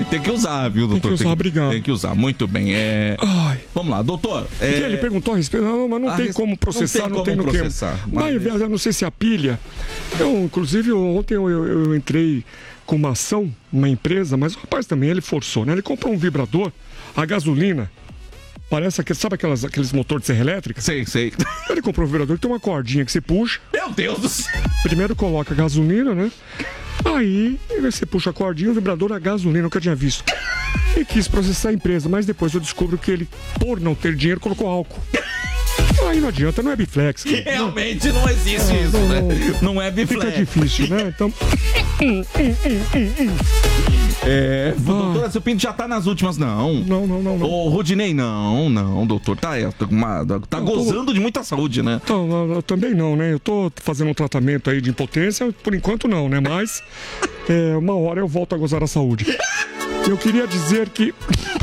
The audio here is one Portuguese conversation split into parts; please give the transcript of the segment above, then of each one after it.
Tem que usar, viu, doutor? Tem que usar, obrigado. Tem que usar, muito bem. Vamos lá, doutor. Ele perguntou a respeito, mas não tem como processar, não tem no que. Mas eu não sei se a pilha. Inclusive, ontem eu entrei com uma ação numa empresa, mas o rapaz também, ele forçou, né? Ele comprou um vibrador, a gasolina. Parece que, sabe aqueles motores de serra elétrica? Sei. Ele comprou um vibrador que tem uma cordinha que você puxa. Meu Deus do céu! Primeiro coloca a gasolina, né? Aí você puxa a cordinha, o vibrador a gasolina, nunca tinha visto. E quis processar a empresa, mas depois eu descubro que ele, por não ter dinheiro, colocou álcool. Aí não adianta, não é biflex. Realmente não existe isso, né? Não é biflex. Fica difícil, né? Então... O doutor Décio Pinto já tá nas últimas, não. Não. Ô, Rudinei, não, doutor. Tá gozando de muita saúde, né? Não, eu também não, né? Eu tô fazendo um tratamento aí de impotência, por enquanto não, né? Mas uma hora eu volto a gozar a saúde. Eu queria dizer que...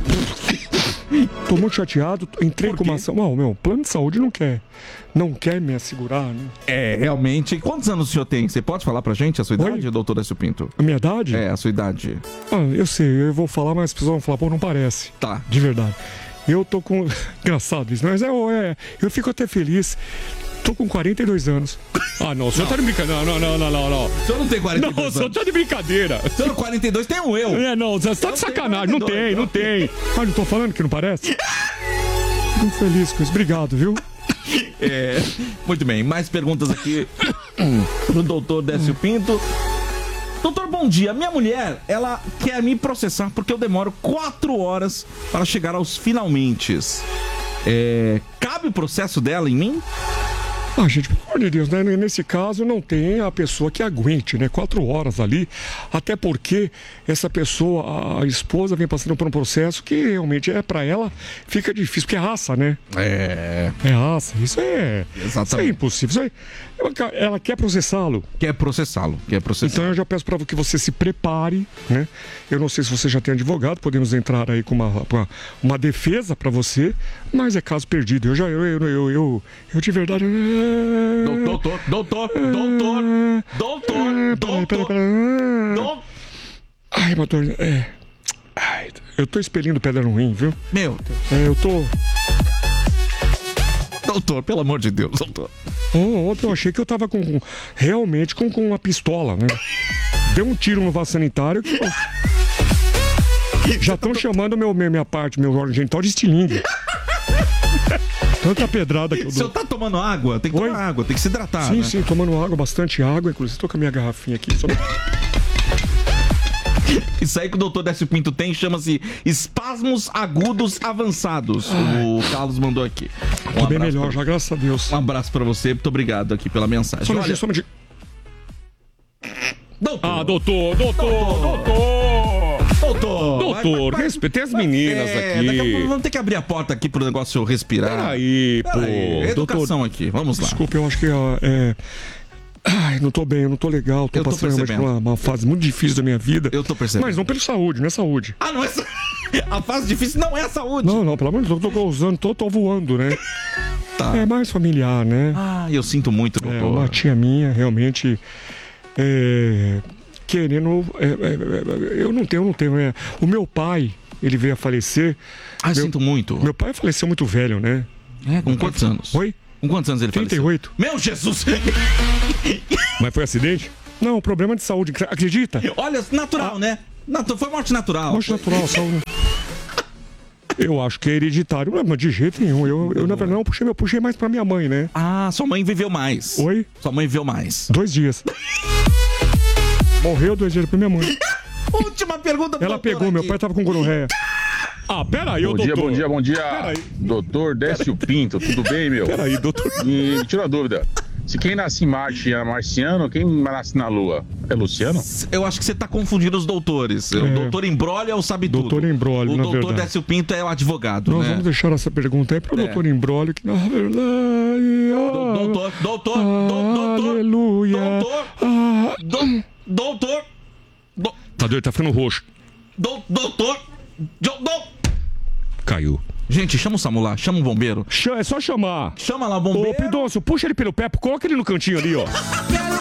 Tô muito chateado, entrei com uma ação. Meu plano de saúde não quer me assegurar, né? Realmente. Quantos anos o senhor tem? Você pode falar pra gente a sua idade, doutor Décio Pinto? A minha idade? A sua idade. Eu sei, eu vou falar, mas as pessoas vão falar, pô, não parece. Tá. De verdade. Eu tô com... Engraçado isso, mas eu fico até feliz. Tô com 42 anos. Não, o senhor tá de brincadeira. Não. O senhor não tem 42 anos? Não, o senhor tá de brincadeira. O senhor 42 tem um eu. Não, você tá de sacanagem. Não tem. Não tô falando que não parece? Fico feliz com isso. Obrigado, viu? Muito bem, mais perguntas aqui pro doutor Décio Pinto. Doutor, bom dia. Minha mulher, ela quer me processar porque eu demoro 4 horas para chegar aos finalmentes. Cabe o processo dela em mim? Gente, pelo amor de Deus, né? Nesse caso não tem a pessoa que aguente, né? 4 horas ali, até porque essa pessoa, a esposa, vem passando por um processo que realmente pra ela, fica difícil, porque é raça, né? É raça, isso é impossível. Isso ela quer processá-lo. Quer processá-lo. Então eu já peço para que você se prepare, né? Eu não sei se você já tem advogado, podemos entrar aí com uma defesa para você, mas é caso perdido. Eu de verdade... Doutor. Ai, doutor, eu tô expelindo pedra no rim, viu? Meu Deus. Eu tô... Doutor, pelo amor de Deus, doutor. Ontem eu achei que eu tava realmente com uma pistola, né? Deu um tiro no vaso sanitário que... Já estão chamando minha parte, meu órgão genital de estilingue. Tanta pedrada que eu dou. O senhor tá tomando água? Tem que tomar água, tem que se hidratar. Sim, né? sim, tomando água, bastante água. Inclusive, tô com a minha garrafinha aqui. Isso aí que o doutor Décio Pinto tem chama-se espasmos agudos avançados. O Carlos mandou aqui. Tô bem melhor já, graças a Deus. Um abraço pra você, muito obrigado aqui pela mensagem. Só um dia. Doutor, respeitei as meninas aqui. Daqui a pouco vamos ter que abrir a porta aqui pro negócio respirar. Peraí, pô. Educação aqui, vamos lá. Desculpa, eu acho que não tô bem, eu não tô legal. Tô passando realmente por uma fase muito difícil da minha vida. Eu tô percebendo. Mas não pela saúde, não é saúde. Não é a fase difícil não é a saúde. Não, pelo amor de Deus, eu tô usando, tô voando, né? Tá. É mais familiar, né? Eu sinto muito, doutor. Uma tia minha, realmente... querendo... eu não tenho. O meu pai, ele veio a falecer. Sinto muito. Meu pai faleceu muito velho, né? Com quantos anos? Oi? Com quantos anos ele 38. faleceu? Meu Jesus! Mas foi acidente? Não, problema de saúde, acredita? Olha, natural, né? Foi morte natural. Morte natural, saúde. Eu acho que é hereditário, mas de jeito nenhum. Eu na verdade, não puxei mais pra minha mãe, né? Sua mãe viveu mais. Oi? Sua mãe viveu mais. 2 dias. Morreu 2 dias pra minha mãe. Última pergunta. Ela pegou, meu pai tava com gonorreia. Peraí, doutor. Bom dia. Doutor Décio Pinto, tudo bem, meu? Peraí, doutor. E tira uma dúvida. Se quem nasce em Marte é marciano, quem nasce na Lua é Luciano? Eu acho que você tá confundindo os doutores. O doutor Embrólio é o sabe-tudo. Doutor Embrólio, na verdade. O doutor Décio Pinto é o advogado, Nós vamos deixar essa pergunta aí pro doutor Embrólio, que na verdade... Doutor... Aleluia. Doutor... Tá doido, tá ficando roxo. Doutor... Caiu. Gente, chama o SAMU lá, chama o bombeiro. É só chamar. Chama lá o bombeiro. Ô, Pidoncio, puxa ele pelo pé, coloca ele no cantinho ali, ó.